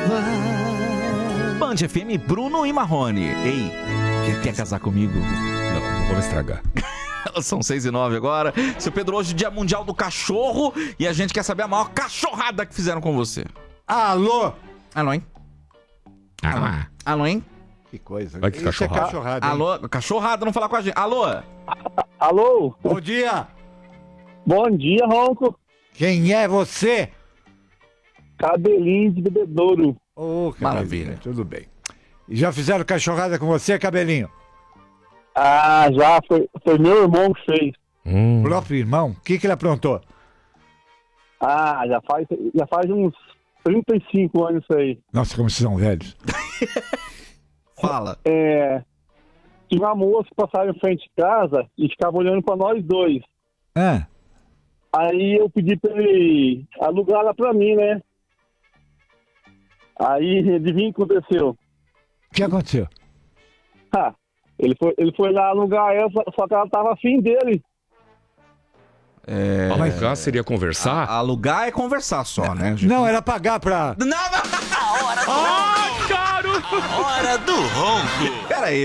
Band FM, Bruno e Marrone. Ei, quer casar comigo? Não vou me estragar. São 6h09 agora. Seu Pedro, hoje é Dia Mundial do Cachorro e a gente quer saber a maior cachorrada que fizeram com você. Alô? Alô, hein? Alô, hein? Que coisa. Olha que Isso é cachorrada. cachorrada, hein? Alô, cachorrada, não falar com a gente. Alô? Alô? Bom dia. Bom dia, Ronco. Quem é você? Cabelinho de bebedouro. Ô, Maravilha. Tudo bem. E já fizeram cachorrada com você, Cabelinho? Ah, já. Foi meu irmão que fez. Próprio irmão? O que ele aprontou? Ah, já faz uns 35 anos isso aí. Nossa, como vocês são velhos. Fala. Tinha uma moça que passava em frente de casa e ficava olhando pra nós dois. Ah, Aí eu pedi pra ele alugar ela pra mim, né? Aí, adivinha o que aconteceu? o que aconteceu? Ah, ele foi lá alugar ela, só que ela tava afim dele. Alugar seria conversar? Alugar é conversar só, né? Não, era pagar pra... Não, não. Caro! Hora do ronco. Pera aí.